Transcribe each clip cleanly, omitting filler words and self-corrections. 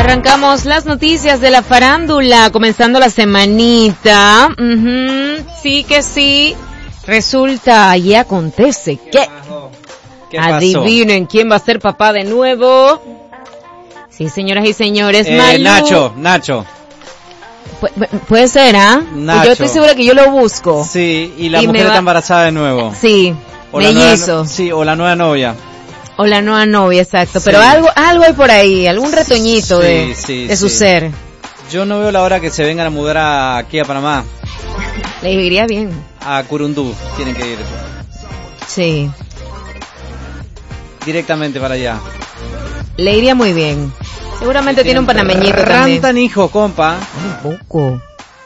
Arrancamos las noticias de la farándula, comenzando la semanita. Sí que sí. Resulta y acontece que... ¿Qué pasó? Adivinen quién va a ser papá de nuevo. Sí, señoras y señores, Malú. Nacho. Puede ser, ¿ah? Nacho. Yo estoy segura que yo lo busco. Sí, y la mujer está embarazada de nuevo. Sí, mellizo. O la nueva novia. O la nueva novia, exacto. Sí. Pero algo hay por ahí, algún retoñito de su ser. Yo no veo la hora que se vengan a mudar aquí a Panamá. Le iría bien. A Curundú, tienen que ir. Sí. Directamente para allá. Le iría muy bien. Seguramente tiene un panameñito también. Rantan hijo, compa. Un poco.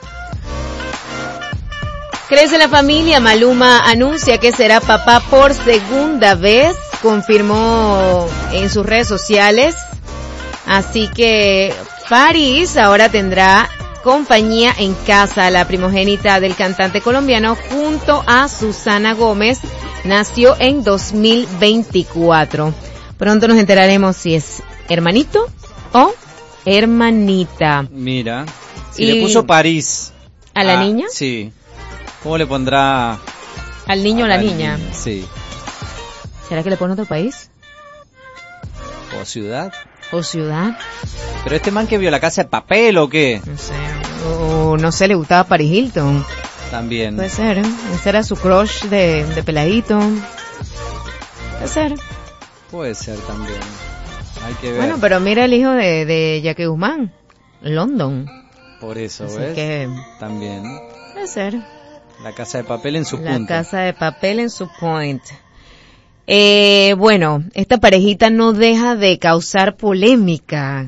Crece la familia. Maluma anuncia que será papá por segunda vez. Confirmó en sus redes sociales. Así que Paris ahora tendrá compañía en casa. La primogénita del cantante colombiano junto a Susana Gómez nació en 2024. Pronto nos enteraremos si es hermanito o hermanita. Mira, si le puso París a la niña. Sí. ¿Cómo le pondrá al niño o la niña? Sí. ¿Será que le pone otro país? ¿O ciudad? ¿O ciudad? ¿Pero este man que vio La Casa de Papel o qué? No sé. O no sé, le gustaba Paris Hilton. También. Puede ser, ¿eh? Ese era su crush de peladito. Puede ser. Puede ser también. Hay que ver. Bueno, pero mira el hijo de Jackie Guzmán. London. Por eso, así ¿ves? Que también. Puede ser. La Casa de Papel en su punto. La Casa de Papel en su point. Bueno, esta parejita no deja de causar polémica.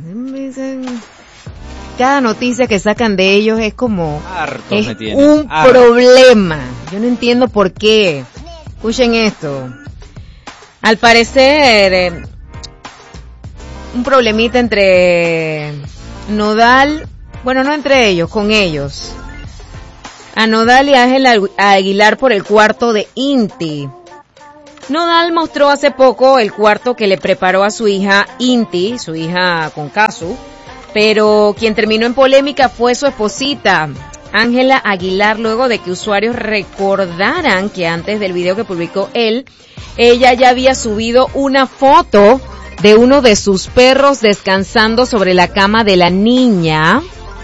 Cada noticia que sacan de ellos es como un problema. Yo no entiendo por qué. Escuchen esto. Al parecer, un problemita entre Nodal, bueno, no entre ellos, con ellos. A Nodal y Ángel Aguilar por el cuarto de Inti. Nodal mostró hace poco el cuarto que le preparó a su hija Inti, su hija con Casu, pero quien terminó en polémica fue su esposita, Ángela Aguilar, luego de que usuarios recordaran que antes del video que publicó ella ya había subido una foto de uno de sus perros descansando sobre la cama de la niña,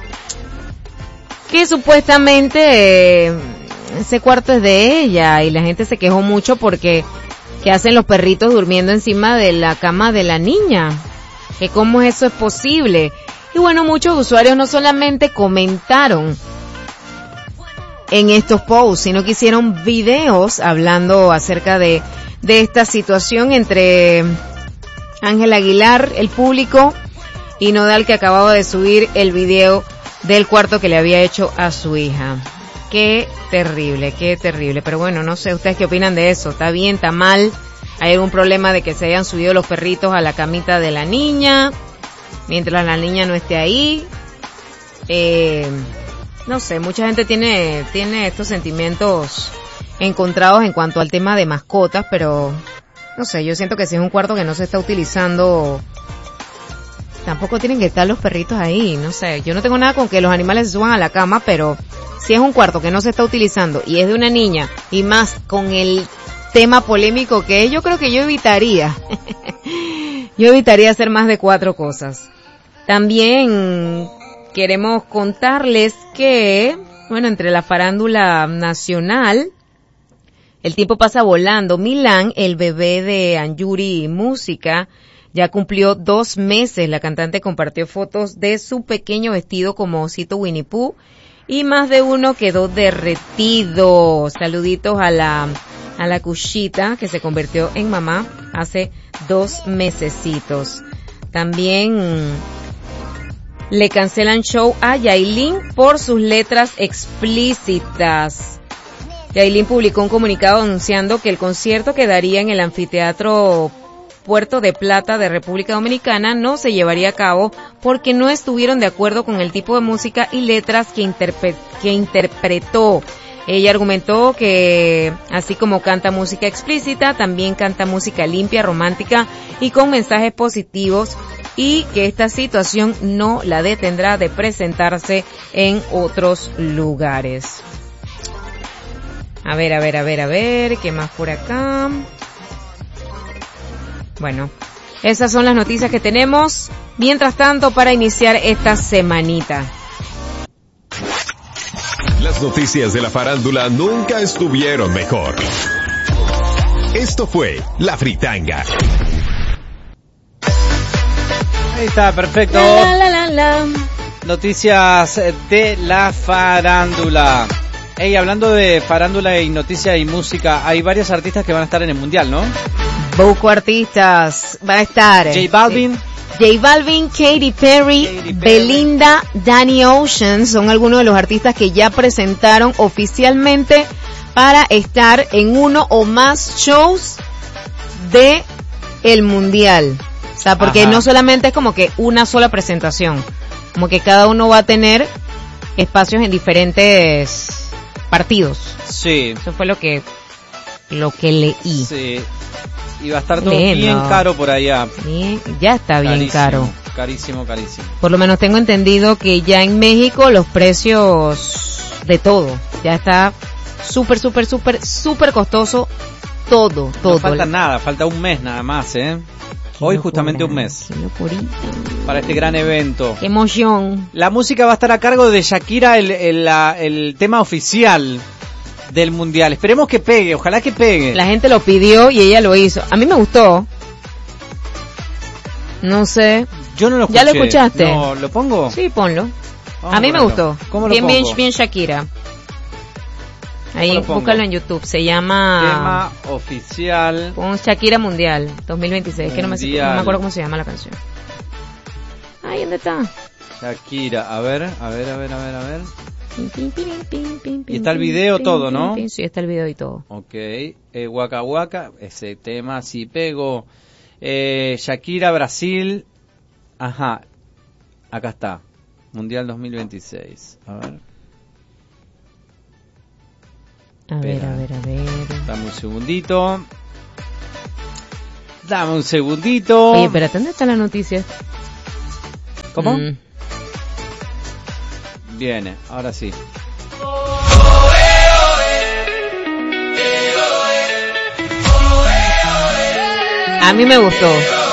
que supuestamente ese cuarto es de ella, y la gente se quejó mucho porque ¿qué hacen los perritos durmiendo encima de la cama de la niña? ¿Que cómo eso es posible? Y bueno, muchos usuarios no solamente comentaron en estos posts, sino que hicieron videos hablando acerca de esta situación entre Ángel Aguilar, el público, y Nodal, que acababa de subir el video del cuarto que le había hecho a su hija. Qué terrible. Pero bueno, no sé, ¿ustedes qué opinan de eso? ¿Está bien, está mal? ¿Hay algún problema de que se hayan subido los perritos a la camita de la niña mientras la niña no esté ahí? No sé, mucha gente tiene estos sentimientos encontrados en cuanto al tema de mascotas, pero no sé, yo siento que si es un cuarto que no se está utilizando, tampoco tienen que estar los perritos ahí, no sé. Yo no tengo nada con que los animales se suban a la cama, pero si es un cuarto que no se está utilizando y es de una niña, y más con el tema polémico que es, yo creo que yo evitaría hacer más de 4 cosas. También queremos contarles que, bueno, entre la farándula nacional, el tiempo pasa volando. Milán, el bebé de Anjuri Música, ya cumplió 2 meses. La cantante compartió fotos de su pequeño vestido como osito Winnie Pooh y más de uno quedó derretido. Saluditos a la cuchita que se convirtió en mamá hace 2 mesecitos. También le cancelan show a Yailin por sus letras explícitas. Yailin publicó un comunicado anunciando que el concierto que daría en el anfiteatro Puerto de Plata de República Dominicana no se llevaría a cabo porque no estuvieron de acuerdo con el tipo de música y letras que interpretó. Ella argumentó que así como canta música explícita, también canta música limpia, romántica y con mensajes positivos, y que esta situación no la detendrá de presentarse en otros lugares. A ver, ¿qué más por acá? Bueno, esas son las noticias que tenemos. Mientras tanto, para iniciar esta semanita. Las noticias de la farándula nunca estuvieron mejor. Esto fue La Fritanga. Ahí está, perfecto. Noticias de la farándula. Hey, hablando de farándula y noticias y música, hay varios artistas que van a estar en el mundial, ¿no? Poco artistas van a estar. J Balvin, Katy Perry, Belinda, Danny Ocean son algunos de los artistas que ya presentaron oficialmente para estar en uno o más shows de el mundial. O sea, porque no solamente es como que una sola presentación, como que cada uno va a tener espacios en diferentes partidos. Sí. Eso fue lo que leí. Sí. Y va a estar todo bien caro por allá. Bien, ya está bien caro. Carísimo. Por lo menos tengo entendido que ya en México los precios de todo ya está súper costoso. Todo. No falta nada, falta un mes nada más, ¿eh? Hoy justamente un mes. Qué locurita. Para este gran evento. Qué emoción. La música va a estar a cargo de Shakira, el tema oficial del mundial. Esperemos que pegue, ojalá que pegue. La gente lo pidió y ella lo hizo. A mí me gustó. No sé. Yo no lo escuché. ¿Ya lo escuchaste? No, ¿lo pongo? Sí, ponlo. Vamos a mí me gustó. ¿Cómo lo pongo? Bien Shakira. Ahí, búscalo en YouTube. Se llama... Tema oficial. Pon Shakira Mundial 2026. Que no me acuerdo cómo se llama la canción. Ahí, ¿dónde está? Shakira, a ver. Y está el video todo, ¿no? Sí, está el video y todo. Ok, Waka Waka, ese tema sí pegó. Shakira, Brasil. Ajá, acá está. Mundial 2026. A ver. A ver. Dame un segundito. Oye, espérate, ¿dónde está la noticia? ¿Cómo? Viene, ahora sí. A mí me gustó.